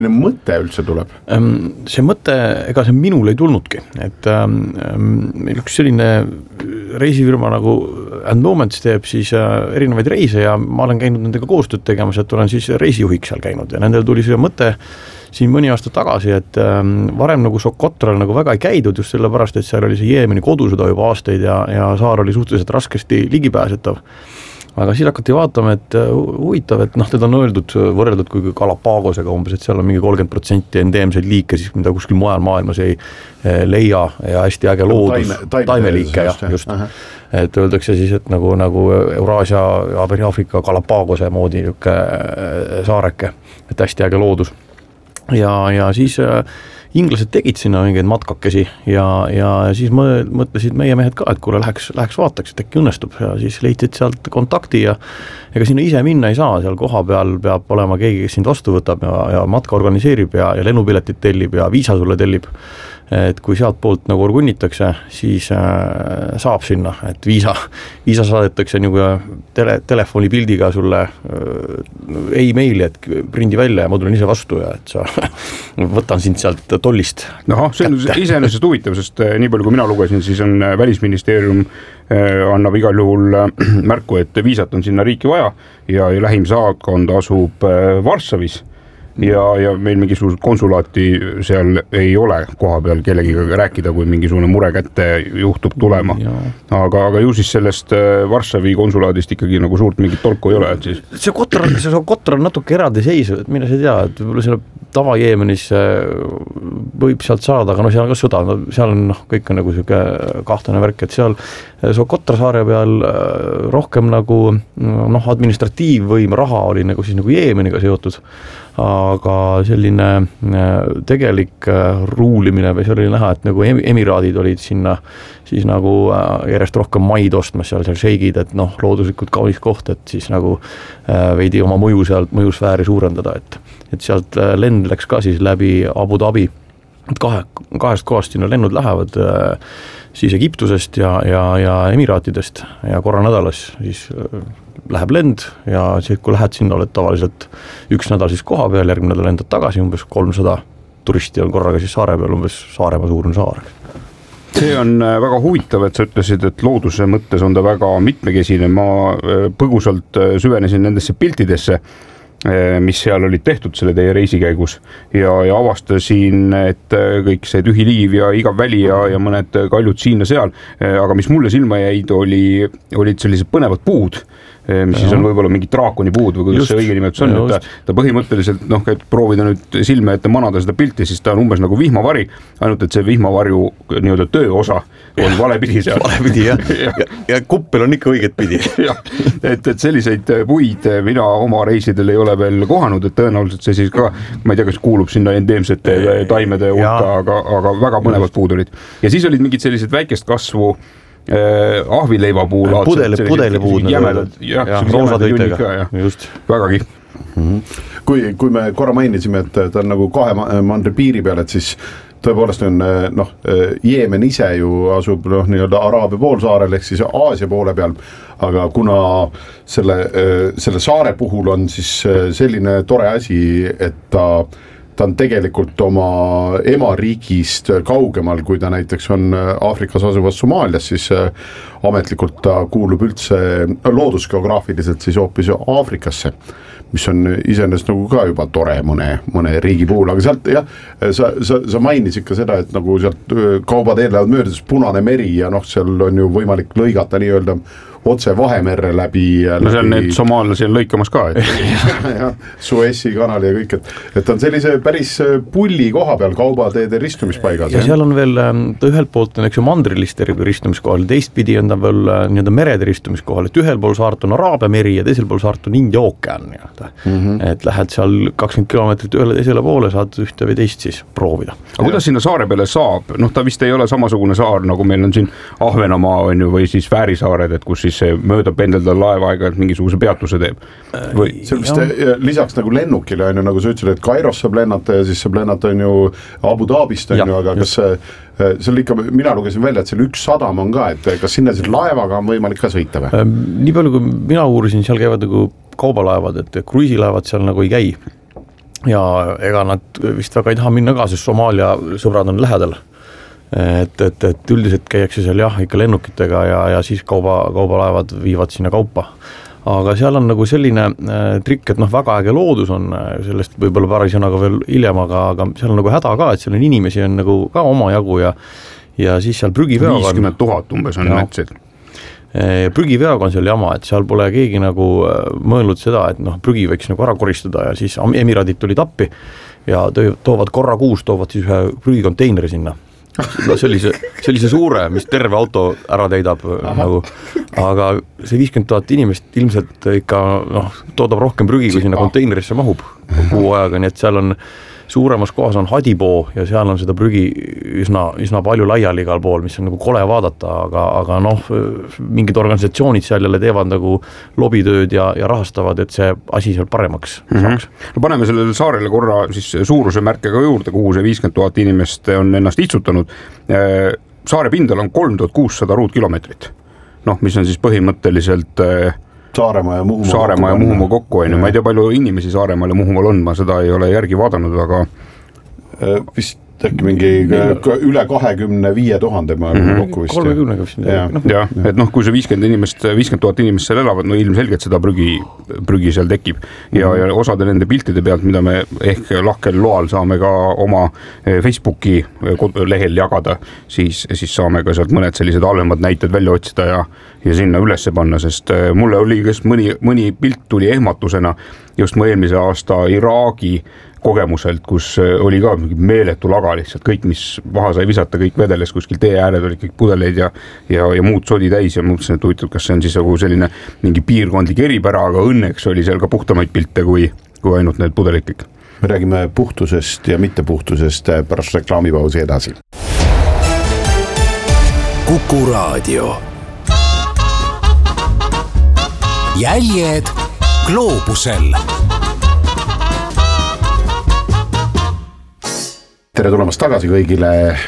mõte üldse tuleb? See mõte, ega see minul ei tulnudki, et meil üks selline reisifirma nagu And Moments teeb siis erinevaid reise ja ma olen käinud nendega koostööd tegemas, et olen siis reisijuhiks seal käinud ja nendel tuli see mõte siin mõni aasta tagasi, et varem nagu Sokotral nagu väga ei käidud just sellepärast, et seal oli see Jeemeni kodusõda juba aastaid ja saar oli suhteliselt raskesti ligipääsetav. Aga siis hakati vaatama, et huvitav, et teda on öeldud, võrreldud kui Galapagosega umbes, et seal on mingi 30% endeemseid liike, siis mida kuskil mujal maailmas ei leia ja hästi äge loodus, taimeliike just. Et öeldakse siis, et nagu Euraasia, Aafrika, Galapagose moodi saareke, et hästi äge loodus. Ja siis inglased tegid sinna mingeid matkakesi ja siis mõtlesid meie mehed ka, et kuule läheks vaataks, et äkki õnnestub ja siis leidsid sealt kontakti ja ega sinna ise minna ei saa, seal koha peal peab olema keegi, kes sind vastu võtab ja matka organiseerib ja lennupiletit tellib ja viisa sulle tellib. Et kui sealt poolt nagu orgunnitakse, siis saab sinna, et viisa saadetakse nagu telefoni pildiga sulle e-maili, et prindi välja ja ma tulen ise vastu ja et sa võtan sind sealt tollist. See on iseenesest huvitav, sest nii palju kui mina lugesin, siis on Välisministeerium annab igal juhul märku, et viisat on sinna riiki vaja ja lähim saatkond asub Varssavis. Ja meil mingisugust konsulaati seal ei ole koha peal kellegiga rääkida, kui mingisugune mure kätte juhtub tulema. Aga ju siis sellest Varssavi konsulaadist ikkagi nagu suurt mingit tolku ei ole. Et siis... See Kotra on natuke eraldi seisu, et mine sa tea, et võib-olla selle tava-Jeemenis võib sealt saada, aga seal on ka sõda, seal on kõik on nagu siuke kahtlane värk, et seal Kotra saare peal rohkem nagu administratiivvõim, raha oli nagu siis nagu Jeemeniga seotud, aga selline tegelik ruulimine või see oli näha, et nagu emiraadid olid sinna siis nagu järjest rohkem maid ostmas seal šeigid, et looduslikult kaunis koht, et siis nagu veidi oma mõjusfääri suurendada, et sealt lend läks ka siis läbi Abu Dhabi, et kahest kohast sinna lennud lähevad siis Egiptusest ja Emiraatidest ja korra nädalas siis läheb lend ja siis, kui lähed sinna, oled tavaliselt üks nädal siis koha peal, järgmine nädal lendad tagasi, umbes 300 turisti on korraga siis saare peal, umbes Saaremaa suurune saar. See on väga huvitav, et sa ütlesid, et looduse mõttes on ta väga mitmekesine. Ma põgusalt süvenesin nendesse piltidesse, mis seal olid tehtud selle teie reisi käigus ja avastasin, et kõik see tühi liiv ja igav väli ja mõned kaljud siin ja seal, aga mis mulle silma jäid, olid sellised põnevad puud, mis siis on võib-olla mingi draakoni puud või kuidas see õige nimetus on, et ta põhimõtteliselt, et proovida nüüd silme ette manada seda pilti, siis ta on umbes nagu vihmavari, ainult et see vihmavarju nii-öelda tööosa on valepidi seal. Valepidi, ja kuppel on ikka õiget pidi. et selliseid puid mina oma reisidel ei ole veel kohanud, et tõenäoliselt see siis ka, ma ei tea, kas kuulub sinna endeemsete taimede hulka, aga väga põnevad puud olid. Ja siis olid mingid sellised väikest kasvu ahvileiva puul pudelipuud roosatöitega just vägagi. Kui me korra mainisime, et ta on nagu kahe mandri piiri peal, et siis tõepoolest on Jeemen ise ju asub nii-öelda Araabia poolsaarel ehk siis Aasia poole peal, aga kuna selle saare puhul on siis selline tore asi, et ta on tegelikult oma emariigist kaugemal, kui ta näiteks on Aafrikas asuvas Somaalias, siis ametlikult ta kuulub üldse loodusgeograafiliselt siis hoopis Aafrikasse, mis on iseenesest nagu ka juba tore mõne riigi puhul, aga sealt sa mainisid ka seda, et nagu sealt kaubad lähevad möödas Punane meri ja seal on ju võimalik lõigata nii-öelda otse Vahemerre läbi. No see on need somaalasi on lõikamas ka. Ja, Suessi kanal ja kõik, et on sellise päris pulli koha peal kaubateede ristumispaigas. Ja seal on veel, ta ühelt poolt on mandriliste ristumiskohal, teistpidi on ta veel nii-öelda merede ristumiskohal, et ühel pool saart on Araabia meri ja teisel pool saart on India ookean. Et lähed seal 20 kilomeetrit ühele teisele poole, saad ühte või teist siis proovida. Aga kuidas sinna saare peale saab? Ta vist ei ole samasugune saar, nagu meil on siin Ahvenamaa on ju, või siis Fäärisaared, et kus siis see mööda pendelda laevaaega, et mingisuguse peatuse teeb. See vist lisaks nagu lennukile on ju, nagu sa ütlesid, et Kairos saab lennata ja siis saab lennata on ju Abu Dhabist on ju, aga kas see ikka, mina lugesin välja, et seal üks sadam on ka, et kas sinna siis laevaga on võimalik ka sõita või? Nii palju, kui mina uurisin, seal käivad nagu kaubalaevad, et kruiisilaevad seal nagu ei käi. ja ega nad vist väga ei taha minna ka, sest Somaalia sõbrad on lähedal. Et üldiselt käiakse seal jah, ikka lennukitega ja siis kaubalaevad viivad sinna kaupa. Aga seal on nagu selline trikk, et väga äge loodus on, sellest võib-olla paari sõnaga veel hiljem, aga seal on nagu häda ka, et seal on inimesi on nagu ka oma jagu ja siis seal prügiveoga 50 000 umbes on nätsid. Prügiveoga on seal jama, et seal pole keegi nagu mõelnud seda, et prügi võiks nagu ära koristada ja siis Emiraadid tulid appi ja toovad korra kuus, toovad siis ühe prügikonteineri sinna. Sellise suure, mis terve auto ära teidab nagu, aga see 50 000 inimest ilmselt ikka toodab rohkem prügi, kui sinna konteinerisse mahub kuu ajaga, nii et seal on suuremas kohas on Hadipoo ja seal on seda prügi üsna palju laiali igal pool, mis on nagu kole vaadata, aga mingid organisatsioonid seal jälle teevad nagu lobitööd ja rahastavad, et see asi seal paremaks saaks. No paneme sellele saarele korra siis suuruse märkega juurde, kuhu see 50 000 inimest on ennast itsutanud. Saare pindal on 3600 ruutkilomeetrit, mis on siis põhimõtteliselt Saaremaa ja Muhumaa kokku. Ma ei tea, palju inimesi Saaremaal ja Muhumaal on, ma seda ei ole järgi vaadanud, aga vist äkki mingi üle 25 000 ma kokku vist. 30 vist. Ja, et kui see 50 000 inimest seal elavad, ilmselgelt seda prügi seal tekib ja osade nende piltide pealt, mida me ehk lahkel loal saame ka oma Facebooki lehel jagada, siis saame ka sealt mõned sellised halvemad näited välja otsida ja sinna ülesse panna, sest mulle oli mõni pilt tuli ehmatusena just mu eelmise aasta Iraagi kogemuselt, kus oli ka meeletu laga lihtsalt, kõik mis vaha sai visata, kõik vedeles kuskil tee ääred olid kõik pudeleid ja muud sodi täis ja mõtlesin, et huvitav, kas see on siis nagu selline mingi piirkondlik eripära, aga õnneks oli seal ka puhtamaid pilte kui ainult need pudelid kõik. Me räägime puhtusest ja mittepuhtusest pärast reklaamipausi edasi. Kuku Raadio. Jäljed gloobusel. Tere tulemast tagasi kõigile.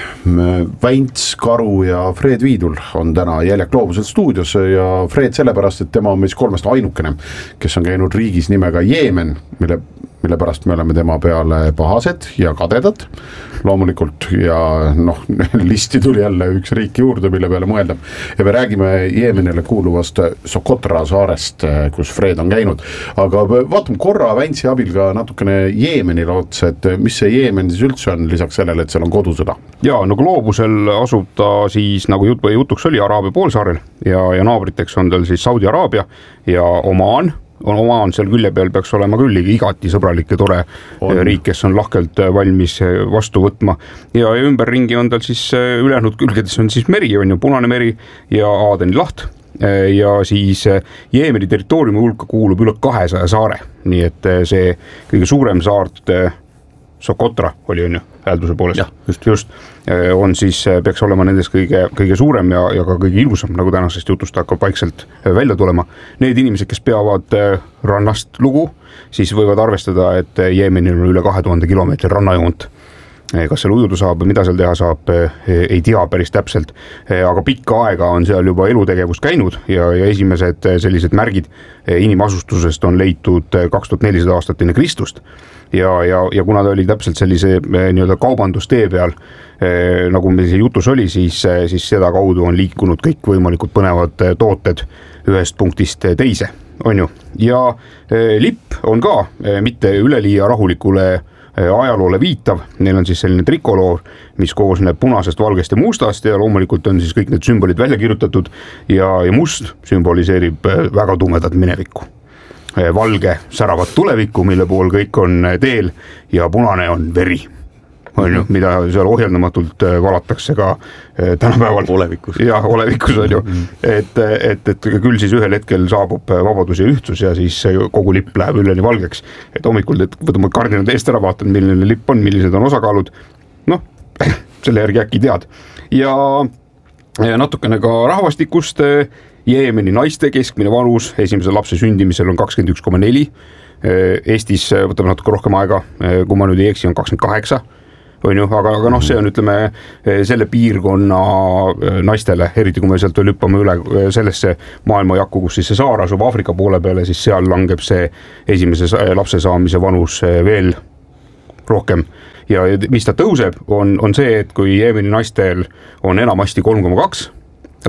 Väints, Karu ja Fred Viidul on täna Jäljed gloobusel stuudios ja Fred sellepärast, et tema on meist kolmest ainukene, kes on käinud riigis nimega Jeemen, mille pärast me oleme tema peale pahased ja kadedad loomulikult ja listi tuli jälle üks riik juurde, mille peale mõeldab ja me räägime Jeemenile kuuluvast Socotra saarest, kus Fred on käinud, aga vaatame korra Väintsi abil ka natukene Jeemenile otsa, et mis see Jeemen siis üldse on lisaks sellele, et seal on kodusõda? Ja, gloobusel asub ta siis, nagu jutuks oli, Araabia poolsaarel ja naabriteks on tal siis Saudi Araabia ja Omaan seal külje peal peaks olema küll igati sõbralik ja tore riik, kes on lahkelt valmis vastu võtma ja ümberringi on tal siis ülejäänud külgedes on siis meri, on ju Punane meri ja Aadeni laht ja siis Jeemeni territooriumi hulka kuulub üle 200 saare, nii et see kõige suurem saart Socotra oli on ju häälduse poolest. Ja, just. On siis, peaks olema nendes kõige suurem ja ka kõige ilusam, nagu tänasest jutust hakkab vaikselt välja tulema. Need inimesed, kes peavad rannast lugu, siis võivad arvestada, et Jeemenil on üle 2000 kilomeetri rannajoont. Kas seal ujuda saab või mida seal teha saab, ei tea päris täpselt, aga pikka aega on seal juba elutegevust käinud ja esimesed sellised märgid inimasustusest on leitud 2400 aastat enne Kristust. Ja kuna ta oli täpselt sellise nii-öelda kaubandustee peal, nagu meil see jutus oli, siis seda kaudu on liikunud kõik võimalikud põnevad tooted ühest punktist teise, on ju. Ja lipp on ka mitte üleliia rahulikule ajaloole viitav, neil on siis selline trikoloor, mis koosneb punasest, valgest ja mustast ja loomulikult on siis kõik need sümbolid välja kirjutatud ja must sümboliseerib väga tumedat minevikku. Valge säravat tulevikku, mille pool kõik on teel ja punane on veri, on ju, mida seal ohjeldamatult valatakse ka tänapäeval. Olevikus. Ja, olevikus on ju, et küll siis ühel hetkel saabub vabadus ja ühtsus ja siis kogu lipp läheb üleni valgeks, et hommikul võtame kardinad eest ära vaatad, milline lipp on, millised on osakaalud, selle järgi äkki tead ja natukene ka rahvastikust. Jeemeni naiste keskmine vanus esimese lapse sündimisel on 21,4. Eestis võtab natuke rohkem aega, kui ma nüüd ei eksi, on 28. On ju, aga see on, ütleme, selle piirkonna naistele, eriti kui me sealt veel hüppame üle sellesse maailmajakku, kus siis see saar asub Aafrika poole peale, siis seal langeb see esimese lapse saamise vanus veel rohkem ja mis ta tõuseb, on see, et kui Jeemeni naistel on enamasti 3,2